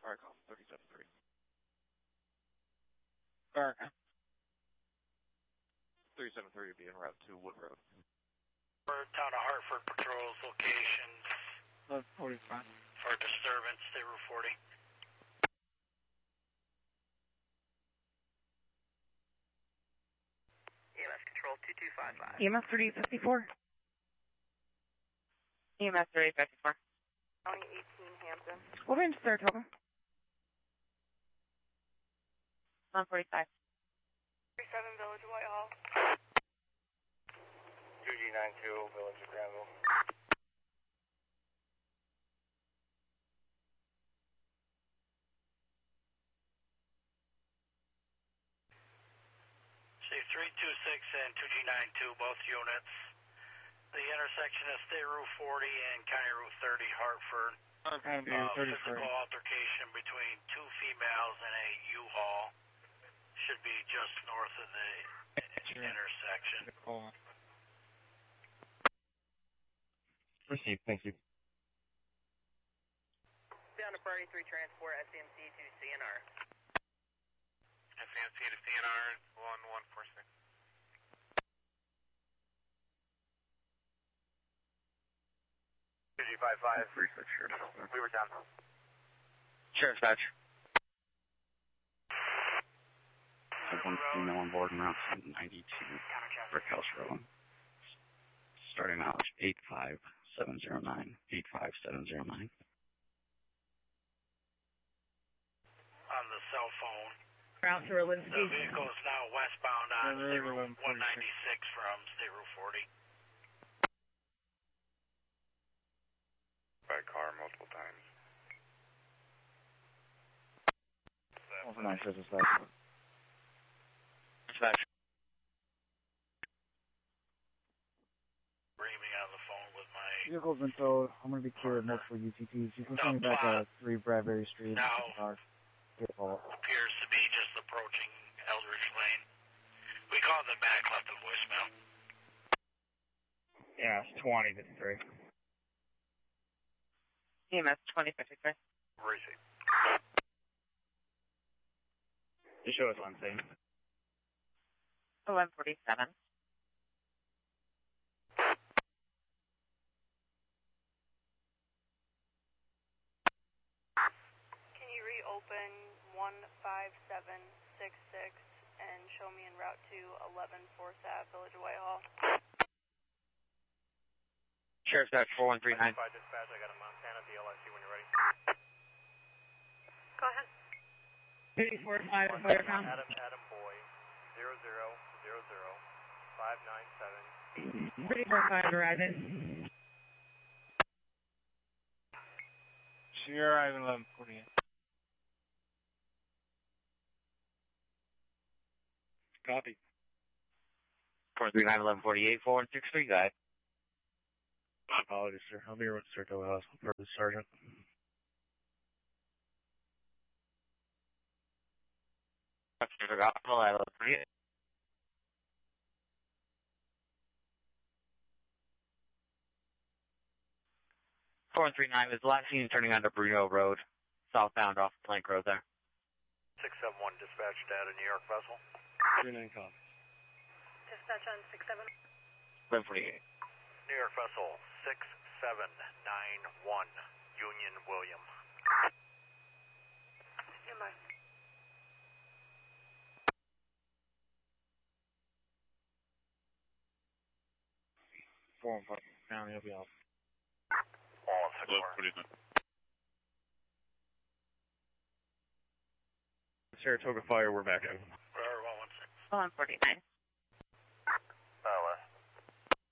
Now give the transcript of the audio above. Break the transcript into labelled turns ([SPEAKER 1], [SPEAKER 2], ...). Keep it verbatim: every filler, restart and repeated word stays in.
[SPEAKER 1] Alright, call thirty-seven three. Alright. thirty-seven three would be en route to Wood Road.
[SPEAKER 2] Town of Hartford patrols locations.
[SPEAKER 1] eleven forty-five.
[SPEAKER 2] For disturbance, State Route forty.
[SPEAKER 3] E M S control two two five five.
[SPEAKER 4] E M S thirty fifty-four. E M S thirty fifty-four.
[SPEAKER 3] County eighteen Hampton.
[SPEAKER 4] What range is Saratoga? one forty-five.
[SPEAKER 3] thirty-seven Village of Whitehall.
[SPEAKER 5] two G nine two, Village of Granville.
[SPEAKER 2] See three two six and two G nine two, both units. The intersection of State Route forty and County Route thirty, Hartford.
[SPEAKER 1] Okay,
[SPEAKER 2] uh, physical altercation between two females in a U-Haul. Should be just north of the
[SPEAKER 1] sure.
[SPEAKER 2] intersection.
[SPEAKER 1] Cool. Received, thank you.
[SPEAKER 3] Down to Party three Transport, S C M C to C N R.
[SPEAKER 5] S C M C to C N R, one one four six. two G five five. We were down.
[SPEAKER 6] Sheriff's badge. one female on board and route ninety-two, Brickhouse Road. Starting out eight five seven zero nine, eight five seven zero nine.
[SPEAKER 2] On the cell phone.
[SPEAKER 4] Route to Relinsky.
[SPEAKER 2] The vehicle is now westbound on State Route one ninety-six from State Route forty.
[SPEAKER 5] By car multiple times.
[SPEAKER 6] Overnight business badge. Badge.
[SPEAKER 2] Raving on the phone with my...
[SPEAKER 7] Vehicle's been towed. I'm going to be clear of multiple U T Ts. You can send me back at three Bradbury Street.
[SPEAKER 2] Now,
[SPEAKER 7] Vehicle.
[SPEAKER 2] appears to be just approaching Eldridge Lane. We called them back, left a voicemail.
[SPEAKER 6] Yeah, it's twenty fifty-three.
[SPEAKER 4] E M S twenty fifty-three.
[SPEAKER 2] Where is he?
[SPEAKER 6] Just show us on scene.
[SPEAKER 4] eleven forty-seven.
[SPEAKER 3] Can you reopen one five seven six six and show me en route to eleven fourth Avenue, Village of Whitehall?
[SPEAKER 6] Sheriff's badge four one three nine.
[SPEAKER 5] Dispatch, I got a Montana D L S C when you're ready.
[SPEAKER 3] Go ahead.
[SPEAKER 4] thirty-four five Fire Town.
[SPEAKER 5] Adam, Adam Boy, zero zero zero zero five nine seven.
[SPEAKER 4] thirty-four five arriving.
[SPEAKER 1] Sierra Ivan eleven forty-eight.
[SPEAKER 6] Copy. four three nine eleven forty-eight, four one six three, guy. Apologies, sir. I'll be here with Saratoga Hospital for the sergeant. Saratoga Hospital, I love forty-eight. four one three nine is the last seen turning onto Bruno Road, southbound off Plank Road there.
[SPEAKER 5] six seven one dispatch data, New York vessel.
[SPEAKER 6] three nine copy.
[SPEAKER 3] Dispatch on six seven.
[SPEAKER 6] eleven forty-eight.
[SPEAKER 5] New York vessel, six seven nine one, Union William.
[SPEAKER 3] Stand by.
[SPEAKER 6] four one five, county, he'll be off.
[SPEAKER 5] All six four.
[SPEAKER 6] Saratoga Fire, we're back out.
[SPEAKER 2] Where one one six.
[SPEAKER 4] eleven forty-nine.